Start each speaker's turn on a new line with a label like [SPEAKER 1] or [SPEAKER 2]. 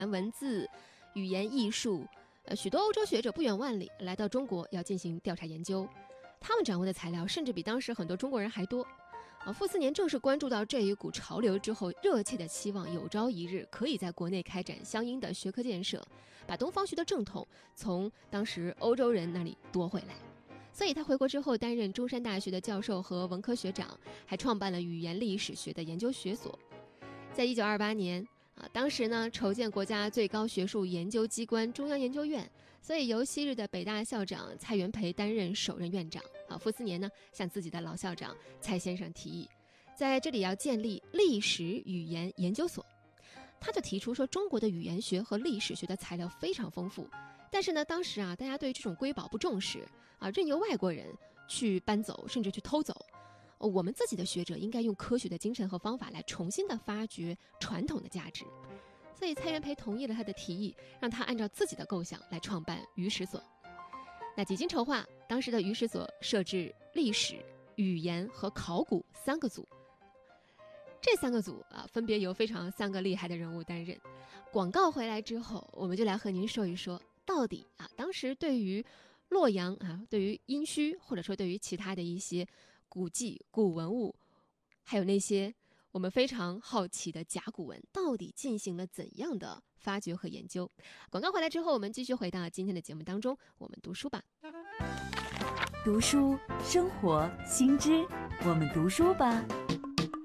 [SPEAKER 1] 文字、语言艺术，许多欧洲学者不远万里来到中国要进行调查研究，他们掌握的材料甚至比当时很多中国人还多。傅斯年正是关注到这一股潮流之后，热切的期望有朝一日可以在国内开展相应的学科建设，把东方学的正统从当时欧洲人那里夺回来。所以他回国之后担任中山大学的教授和文科学长，还创办了语言历史学的研究学所。在1928年当时呢筹建国家最高学术研究机关中央研究院，所以由昔日的北大校长蔡元培担任首任院长。傅斯年呢向自己的老校长蔡先生提议，在这里要建立历史语言研究所。他就提出说，中国的语言学和历史学的材料非常丰富，但是呢当时大家对这种瑰宝不重视任由外国人去搬走甚至去偷走。我们自己的学者应该用科学的精神和方法来重新的发掘传统的价值。所以蔡元培同意了他的提议，让他按照自己的构想来创办语史所。那几经筹划，当时的语史所设置历史、语言和考古3个组。这3个组分别由3个厉害的人物担任。广告回来之后，我们就来和您说一说，到底当时对于洛阳对于殷墟，或者说对于其他的一些古迹、古文物，还有那些我们非常好奇的甲骨文，到底进行了怎样的发掘和研究。广告回来之后，我们继续回到今天的节目当中，我们读书吧。
[SPEAKER 2] 读书，生活，新知，我们读书吧。